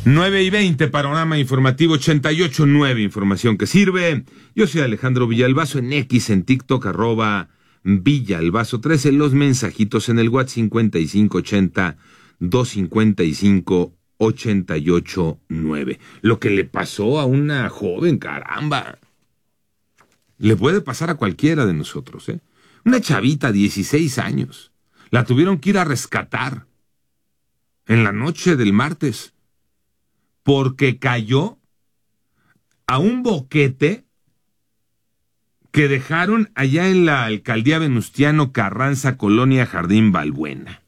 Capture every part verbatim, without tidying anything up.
nueve y veinte, panorama informativo ochenta y ocho punto nueve, información que sirve. Yo soy Alejandro Villalbazo, en X, en TikTok, arroba Villalbazo trece, los mensajitos en el WhatsApp cincuenta y cinco ochenta, doscientos cincuenta y cinco, ochenta y ocho nueve. Lo que le pasó a una joven, caramba. Le puede pasar a cualquiera de nosotros, ¿eh? Una chavita, dieciséis años. La tuvieron que ir a rescatar en la noche del martes porque cayó a un boquete que dejaron allá en la alcaldía Venustiano Carranza, Colonia Jardín Balbuena.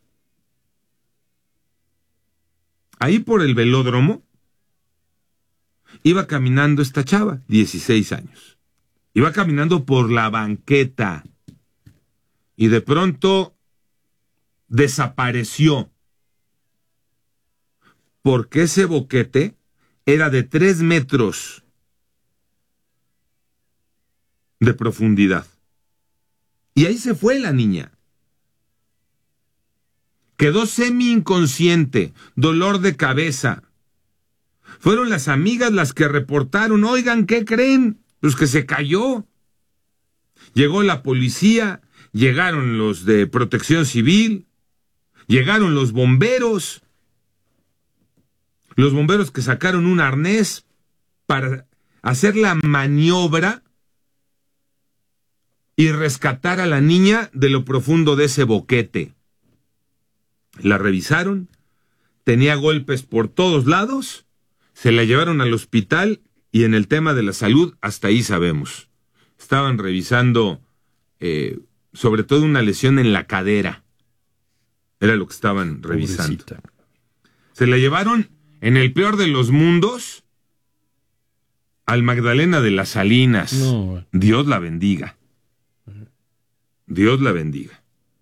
Ahí por el velódromo iba caminando esta chava, dieciséis años. Iba caminando por la banqueta y de pronto desapareció porque ese boquete era de tres metros de profundidad. Y ahí se fue la niña. Quedó semi inconsciente, dolor de cabeza. Fueron las amigas las que reportaron, oigan, ¿qué creen? Pues que se cayó. Llegó la policía, llegaron los de Protección Civil, llegaron los bomberos, los bomberos que sacaron un arnés para hacer la maniobra y rescatar a la niña de lo profundo de ese boquete. La revisaron, tenía golpes por todos lados, se la llevaron al hospital y en el tema de la salud hasta ahí sabemos. Estaban revisando eh, sobre todo una lesión en la cadera. Era lo que estaban revisando. Pobrecita. Se la llevaron en el peor de los mundos al Magdalena de las Salinas. No. Dios la bendiga. Dios la bendiga.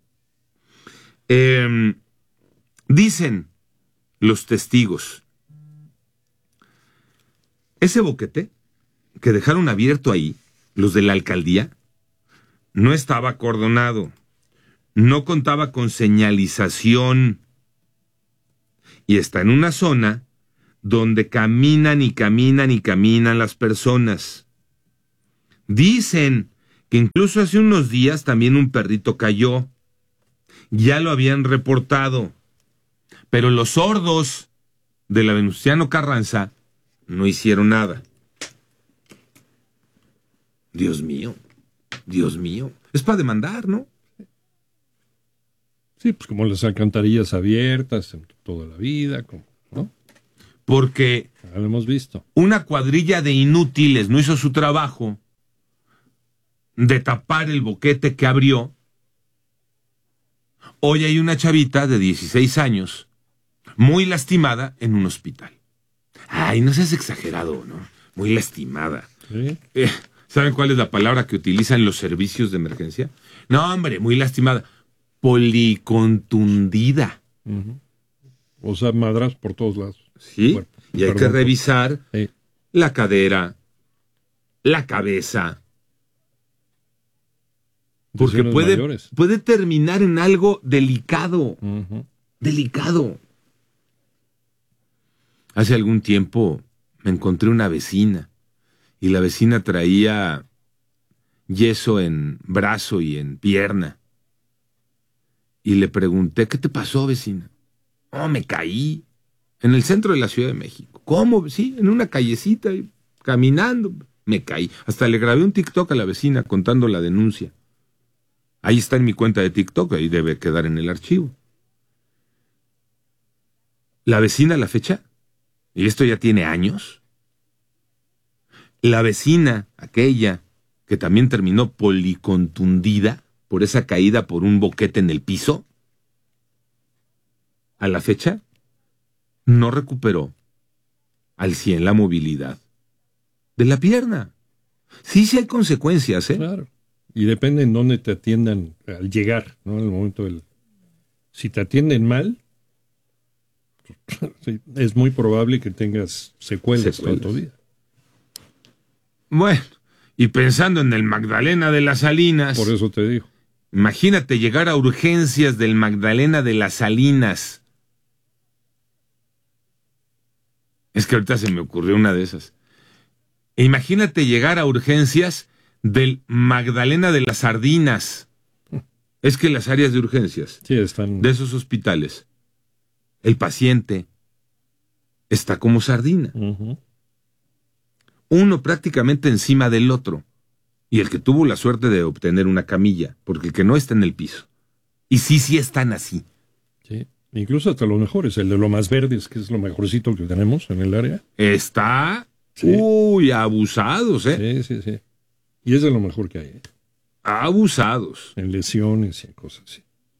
Eh, dicen los testigos, ese boquete que dejaron abierto ahí, los de la alcaldía, no estaba acordonado, no contaba con señalización y está en una zona donde caminan y caminan y caminan las personas. Dicen que incluso hace unos días también un perrito cayó. Ya lo habían reportado, pero los sordos de la Venustiano Carranza no hicieron nada. Dios mío, Dios mío, es para demandar, ¿no? Sí, pues como las alcantarillas abiertas en toda la vida, como, ¿no? Porque ya lo hemos visto. Una cuadrilla de inútiles no hizo su trabajo de tapar el boquete que abrió. Hoy hay una chavita de dieciséis años muy lastimada en un hospital. Ay, no seas exagerado, ¿no? Muy lastimada. ¿Sí? Eh, ¿Saben cuál es la palabra que utilizan los servicios de emergencia? No, hombre, muy lastimada. Policontundida. Uh-huh. O sea, madras por todos lados. Sí, bueno, y hay que revisar sí. la cadera, la cabeza. Porque puede, puede terminar en algo delicado. Uh-huh. Delicado. Hace algún tiempo me encontré una vecina y la vecina traía yeso en brazo y en pierna. Y le pregunté, ¿qué te pasó, vecina? Oh, me caí en el centro de la Ciudad de México. ¿Cómo? Sí, en una callecita, caminando. Me caí. Hasta le grabé un TikTok a la vecina contando la denuncia. Ahí está en mi cuenta de TikTok, ahí debe quedar en el archivo. La vecina a la fecha, y esto ya tiene años, la vecina, aquella que también terminó policontundida por esa caída por un boquete en el piso, a la fecha no recuperó al cien la movilidad de la pierna. Sí, sí hay consecuencias, ¿eh? Claro. Y depende en dónde te atiendan al llegar, ¿no? En el momento del... Si te atienden mal, es muy probable que tengas secuelas, secuelas. Toda tu vida. Bueno, y pensando en el Magdalena de las Salinas... Por eso te digo. Imagínate llegar a urgencias del Magdalena de las Salinas Es que ahorita se me ocurrió una de esas. E imagínate llegar a urgencias del Magdalena de las Sardinas. Es que las áreas de urgencias sí, están... de esos hospitales, el paciente está como sardina. Uh-huh. Uno prácticamente encima del otro. Y el que tuvo la suerte de obtener una camilla, porque el que no está en el piso. Y sí, sí están así. Sí, incluso hasta los mejores, el de lo más verdes, que es lo mejorcito que tenemos en el área. Está, sí. uy, abusados, ¿eh? Sí, sí, sí. Y es de lo mejor que hay, ¿eh? Abusados. En lesiones y cosas así.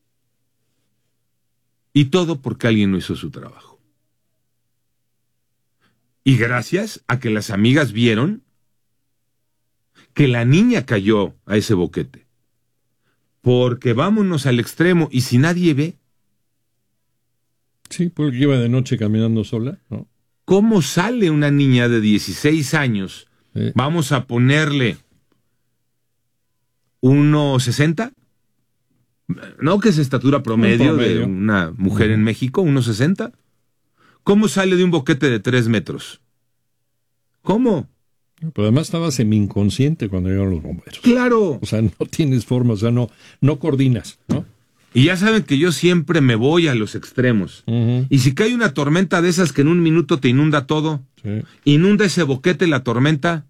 Y todo porque alguien no hizo su trabajo. Y gracias a que las amigas vieron que la niña cayó a ese boquete. Porque vámonos al extremo, y si nadie ve. Sí, porque iba de noche caminando sola, ¿no? ¿Cómo sale una niña de dieciséis años? Sí. Vamos a ponerle uno sesenta. No, que es estatura promedio, promedio. de una mujer uh-huh. en México, uno sesenta. ¿Cómo sale de un boquete de tres metros? ¿Cómo? Pero además estaba semi-inconsciente cuando llegaron los bomberos. ¡Claro! O sea, no tienes forma, o sea, no, no coordinas, ¿no? Y ya saben que yo siempre me voy a los extremos. Uh-huh. Y si cae una tormenta de esas que en un minuto te inunda todo, sí. inunda ese boquete la tormenta.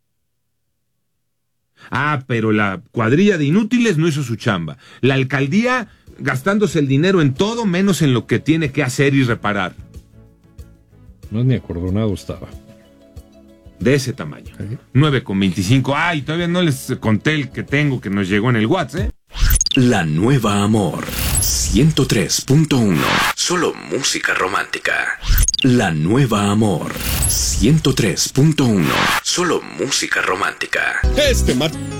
Ah, pero la cuadrilla de inútiles no hizo su chamba. La alcaldía gastándose el dinero en todo menos en lo que tiene que hacer y reparar. No es ni acordonado estaba. De ese tamaño. ¿Sí? nueve con veinticinco. Ay, todavía no les conté el que tengo que nos llegó en el WhatsApp, ¿eh? La Nueva Amor ciento tres punto uno. Solo música romántica. La Nueva Amor ciento tres punto uno. Solo música romántica. Este martes.